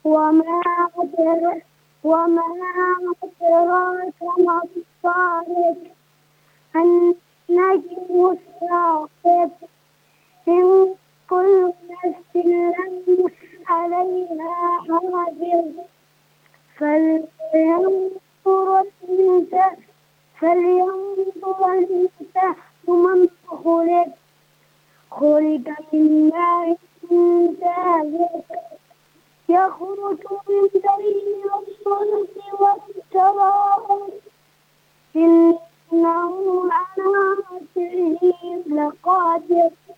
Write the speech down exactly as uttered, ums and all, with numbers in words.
وما أدراك وما أدراك ما الطارق النجم الثاقب إن كل نفس لما عليها حافظ فلينظر الإنسان فلينظر الإنسان من خلق خلق من ماء دافق يخرج من بين الصلب والترائب إنه على رجعه لقادر